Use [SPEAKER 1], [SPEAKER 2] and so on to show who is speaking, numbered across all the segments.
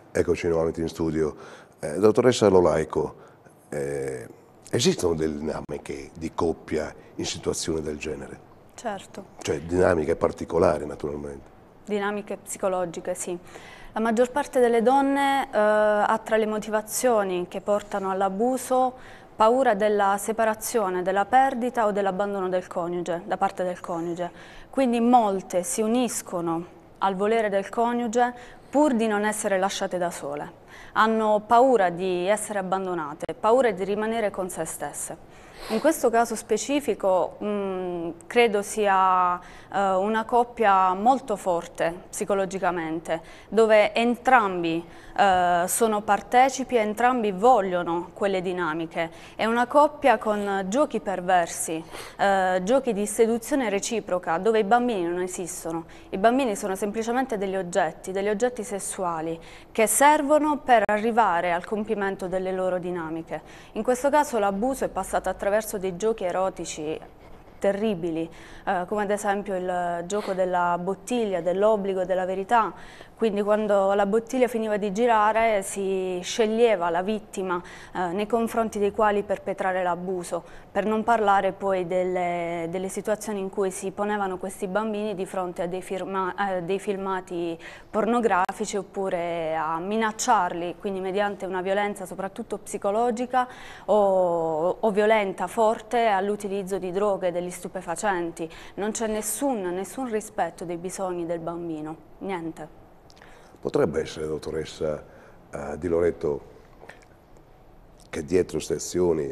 [SPEAKER 1] Eccoci nuovamente in studio. Dottoressa Lolaico, esistono delle dinamiche di coppia in situazioni del genere?
[SPEAKER 2] Certo.
[SPEAKER 1] Cioè dinamiche particolari, naturalmente.
[SPEAKER 2] Dinamiche psicologiche, sì. La maggior parte delle donne ha tra le motivazioni che portano all'abuso paura della separazione, della perdita o dell'abbandono del coniuge, da parte del coniuge. Quindi molte si uniscono al volere del coniuge pur di non essere lasciate da sole. Hanno paura di essere abbandonate, paura di rimanere con se stesse. In questo caso specifico credo sia una coppia molto forte psicologicamente, dove entrambi sono partecipi e entrambi vogliono quelle dinamiche. È una coppia con giochi perversi, giochi di seduzione reciproca, dove i bambini non esistono. I bambini sono semplicemente degli oggetti sessuali che servono per arrivare al compimento delle loro dinamiche. In questo caso l'abuso è passato attraverso dei giochi erotici terribili, come ad esempio il gioco della bottiglia, dell'obbligo e della verità. Quindi quando la bottiglia finiva di girare si sceglieva la vittima nei confronti dei quali perpetrare l'abuso, per non parlare poi delle situazioni in cui si ponevano questi bambini di fronte a dei filmati pornografici oppure a minacciarli, quindi mediante una violenza soprattutto psicologica o violenta forte all'utilizzo di droghe, degli stupefacenti. Non c'è nessun rispetto dei bisogni del bambino, niente.
[SPEAKER 1] Potrebbe essere, dottoressa Di Loreto, che dietro queste azioni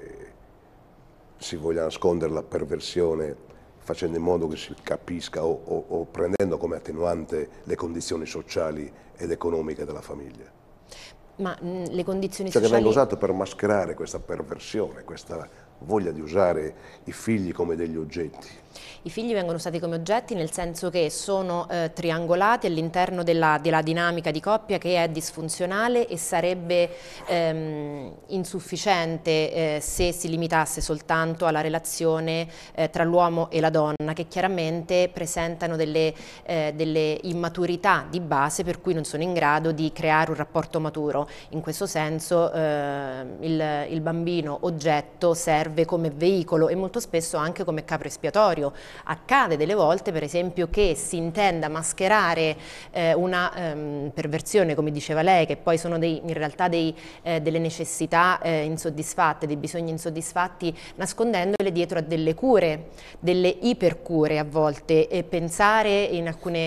[SPEAKER 1] si voglia nascondere la perversione facendo in modo che si capisca o prendendo come attenuante le condizioni sociali ed economiche della famiglia.
[SPEAKER 3] Ma le condizioni
[SPEAKER 1] Cioè che
[SPEAKER 3] sociali...
[SPEAKER 1] venga usato per mascherare questa perversione, questa voglia di usare i figli come degli oggetti.
[SPEAKER 3] I figli vengono usati come oggetti nel senso che sono triangolati all'interno della dinamica di coppia che è disfunzionale e sarebbe insufficiente se si limitasse soltanto alla relazione tra l'uomo e la donna, che chiaramente presentano delle immaturità di base per cui non sono in grado di creare un rapporto maturo. In questo senso il bambino oggetto serve come veicolo e molto spesso anche come capro espiatorio. Accade delle volte, per esempio, che si intenda mascherare una perversione, come diceva lei, che poi sono in realtà delle necessità insoddisfatte, dei bisogni insoddisfatti, nascondendole dietro a delle cure, delle ipercure a volte, e pensare in alcune